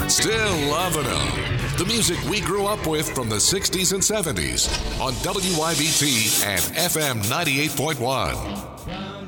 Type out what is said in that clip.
Still loving them. The music we grew up with from the 60s and 70s on WYBT and FM 98.1.